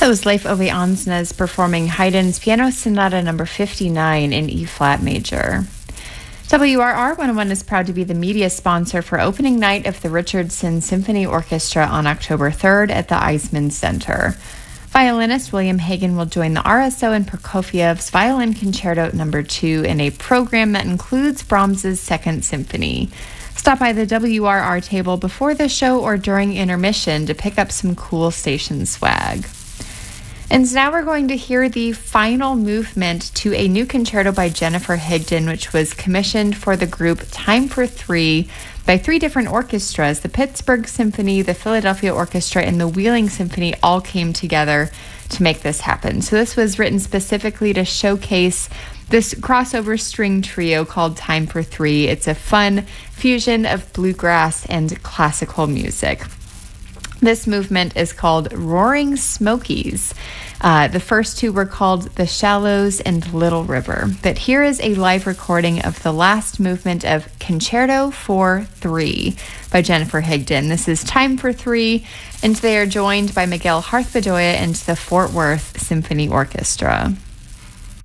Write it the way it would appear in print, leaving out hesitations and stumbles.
That was Leif Ove Ansnes performing Haydn's Piano Sonata number 59 in E-flat major. WRR 101 is proud to be the media sponsor for opening night of the Richardson Symphony Orchestra on October 3rd at the Eisman Center. Violinist William Hagen will join the RSO and Prokofiev's Violin Concerto No. 2 in a program that includes Brahms's Second Symphony. Stop by the WRR table before the show or during intermission to pick up some cool station swag. And now we're going to hear the final movement to a new concerto by Jennifer Higdon, which was commissioned for the group Time for Three by three different orchestras. The Pittsburgh Symphony, the Philadelphia Orchestra, and the Wheeling Symphony all came together to make this happen. So this was written specifically to showcase this crossover string trio called Time for Three. It's a fun fusion of bluegrass and classical music. This movement is called Roaring Smokies. The first two were called The Shallows and Little River. But here is a live recording of the last movement of Concerto for Three by Jennifer Higdon. This is Time for Three, and they are joined by Miguel Harth Bedoya and the Fort Worth Symphony Orchestra.